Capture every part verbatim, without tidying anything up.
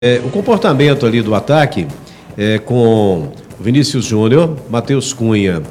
É, o comportamento ali do ataque é, com o Vinícius Júnior, Matheus Cunha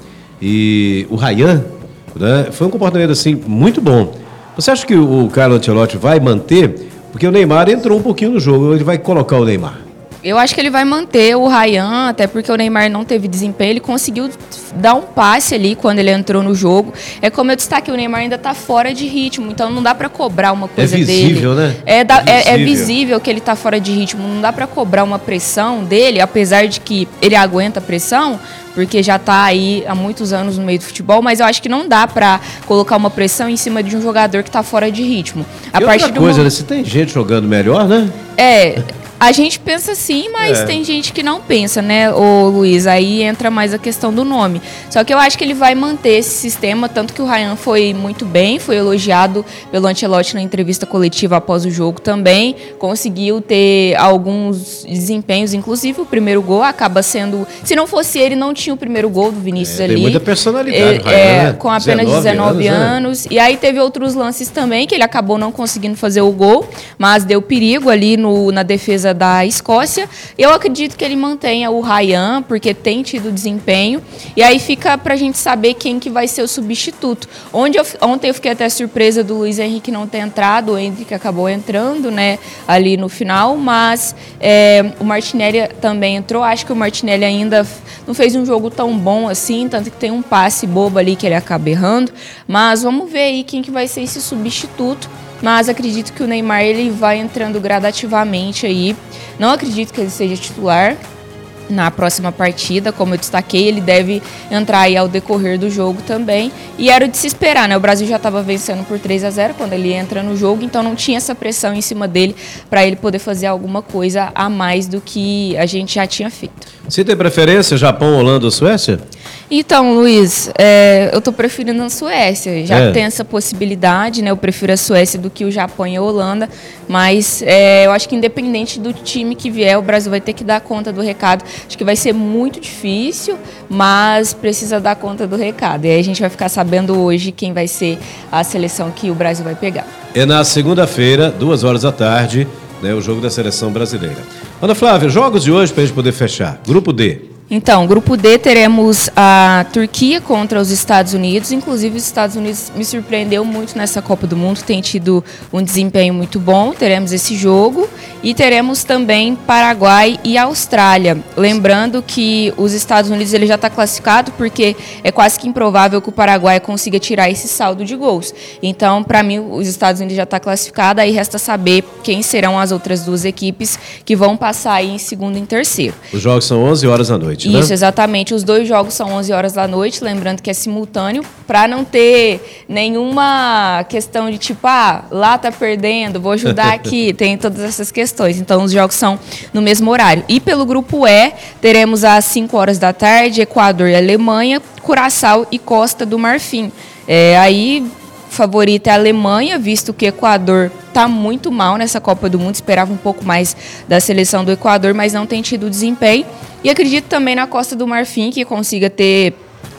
e o Ryan, né, foi um comportamento assim muito bom. Você acha que o Carlo Ancelotti vai manter? Porque o Neymar entrou um pouquinho no jogo, ele vai colocar o Neymar. Eu acho que ele vai manter o Ryan, até porque o Neymar não teve desempenho, ele conseguiu dar um passe ali quando ele entrou no jogo. É como eu destaquei, o Neymar ainda está fora de ritmo, então não dá para cobrar uma coisa dele. É visível, dele. né? É, da, é, visível. é visível que ele está fora de ritmo, não dá para cobrar uma pressão dele, apesar de que ele aguenta a pressão, porque já está aí há muitos anos no meio do futebol, mas eu acho que não dá para colocar uma pressão em cima de um jogador que está fora de ritmo. A e partir outra do coisa, momento... né? Se tem gente jogando melhor, né? É... A gente pensa sim, mas é. tem gente que não pensa, né, ô Luiz? Aí entra mais a questão do nome. Só que eu acho que ele vai manter esse sistema, tanto que o Ryan foi muito bem, foi elogiado pelo Ancelotti na entrevista coletiva após o jogo também, conseguiu ter alguns desempenhos, inclusive o primeiro gol acaba sendo... Se não fosse ele, não tinha o primeiro gol do Vinícius é, ali. Tem muita personalidade, é, Ryan, é, né? Com apenas dezenove anos. Né? E aí teve outros lances também, que ele acabou não conseguindo fazer o gol, mas deu perigo ali no, na defesa da Escócia. Eu acredito que ele mantenha o Ryan, porque tem tido desempenho, e aí fica pra gente saber quem que vai ser o substituto. Onde eu, ontem eu fiquei até surpresa do Luiz Henrique não ter entrado, o Henrique acabou entrando, né, ali no final, mas é, o Martinelli também entrou. Acho que o Martinelli ainda não fez um jogo tão bom assim, tanto que tem um passe bobo ali que ele acaba errando, mas vamos ver aí quem que vai ser esse substituto. Mas acredito que o Neymar ele vai entrando gradativamente aí. Não acredito que ele seja titular na próxima partida, como eu destaquei, ele deve entrar aí ao decorrer do jogo também. E era de se esperar, né? O Brasil já estava vencendo por três a zero quando ele entra no jogo, então não tinha essa pressão em cima dele para ele poder fazer alguma coisa a mais do que a gente já tinha feito. Você tem preferência Japão, Holanda ou Suécia? Então, Luiz, é, eu estou preferindo a Suécia, já é. tem essa possibilidade, né? Eu prefiro a Suécia do que o Japão e a Holanda, mas é, eu acho que independente do time que vier, o Brasil vai ter que dar conta do recado. Acho que vai ser muito difícil, mas precisa dar conta do recado. E aí a gente vai ficar sabendo hoje quem vai ser a seleção que o Brasil vai pegar. É na segunda-feira, duas horas da tarde, né, o jogo da seleção brasileira. Ana Flávia, jogos de hoje para a gente poder fechar. Grupo D. Então, grupo D, teremos a Turquia contra os Estados Unidos. Inclusive, os Estados Unidos me surpreendeu muito nessa Copa do Mundo, tem tido um desempenho muito bom. Teremos esse jogo e teremos também Paraguai e Austrália. Lembrando que os Estados Unidos ele já está classificado porque é quase que improvável que o Paraguai consiga tirar esse saldo de gols. Então, para mim, os Estados Unidos já está classificado, aí resta saber quem serão as outras duas equipes que vão passar aí em segundo e em terceiro. Os jogos são onze horas da noite. Isso, né? Exatamente. Os dois jogos são onze horas da noite, lembrando que é simultâneo, para não ter nenhuma questão de tipo, ah, lá tá perdendo, vou ajudar aqui, tem todas essas questões. Então, os jogos são no mesmo horário. E pelo grupo E, teremos às cinco horas da tarde, Equador e Alemanha, Curaçao e Costa do Marfim. É, aí... favorita é a Alemanha, visto que o Equador está muito mal nessa Copa do Mundo. Esperava um pouco mais da seleção do Equador, mas não tem tido desempenho. E acredito também na Costa do Marfim, que consiga ter,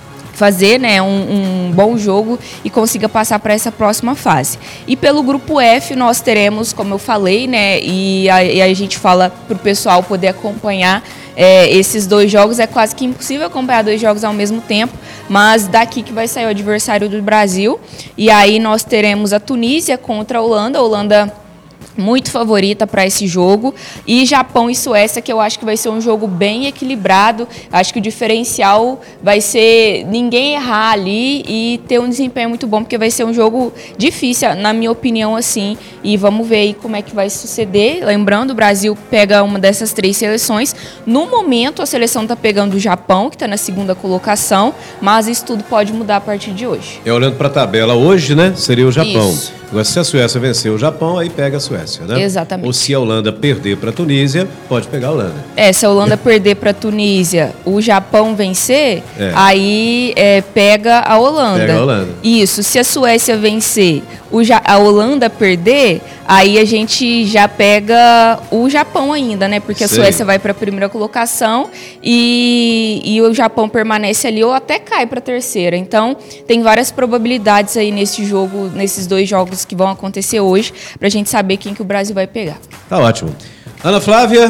fazer né, um, um bom jogo e consiga passar para essa próxima fase. E pelo grupo F nós teremos, como eu falei, né, e a, e a gente fala para o pessoal poder acompanhar É, esses dois jogos. É quase que impossível acompanhar dois jogos ao mesmo tempo, mas daqui que vai sair o adversário do Brasil. E aí nós teremos a Tunísia contra a Holanda. A Holanda muito favorita para esse jogo, e Japão e Suécia, que eu acho que vai ser um jogo bem equilibrado. Acho que o diferencial vai ser ninguém errar ali e ter um desempenho muito bom, porque vai ser um jogo difícil, na minha opinião, assim, e vamos ver aí como é que vai suceder. Lembrando, o Brasil pega uma dessas três seleções. No momento, a seleção está pegando o Japão, que está na segunda colocação, mas isso tudo pode mudar a partir de hoje. É, olhando para a tabela hoje, né, seria o Japão. Isso. Agora, se a Suécia vencer o Japão, aí pega a Suécia, né? Exatamente. Ou se a Holanda perder para a Tunísia, pode pegar a Holanda. É, se a Holanda perder para a Tunísia, o Japão vencer, é. aí é, pega a Holanda. Pega a Holanda. Isso. Se a Suécia vencer, o ja- a Holanda perder, Aí a gente já pega o Japão ainda, né? Porque Sei. a Suécia vai para a primeira colocação e, e o Japão permanece ali ou até cai para a terceira. Então, tem várias probabilidades aí nesse jogo, nesses dois jogos que vão acontecer hoje, para a gente saber quem que o Brasil vai pegar. Tá ótimo. Ana Flávia.